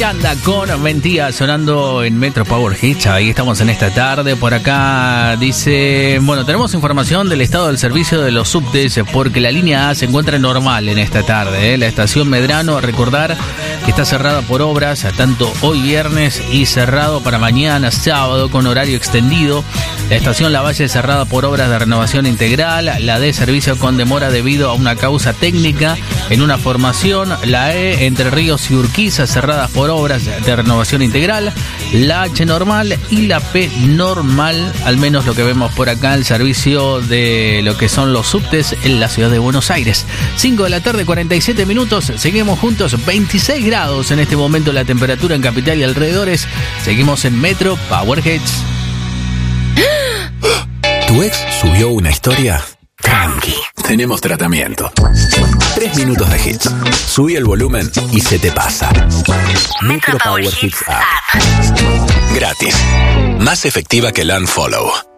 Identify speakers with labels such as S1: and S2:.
S1: Miranda con Mentira sonando en Metro Power Hits. Ahí estamos en esta tarde. Por acá dice, bueno, tenemos información del estado del servicio de los subtes porque la línea A se encuentra normal en esta tarde. La estación Medrano, a recordar que está cerrada por obras, tanto hoy viernes y cerrado para mañana sábado con horario extendido. La estación Lavalle cerrada por obras de renovación integral. La D servicio con demora debido a una causa técnica en una formación. La E Entre Ríos y Urquiza cerradas por obras de renovación integral. La H normal y la P normal, al menos lo que vemos por acá, el servicio de lo que son los subtes en la ciudad de Buenos Aires. 5 de la tarde, 47 minutos, seguimos juntos, 26 grados en este momento la temperatura en Capital y alrededores. Seguimos en Metro Power Hits.
S2: ¿Tu ex subió una historia? Tranqui, tenemos tratamiento. 3 minutos de hits. Subí el volumen y se te pasa. Metro Power Hits App. Gratis. Más efectiva que el Unfollow.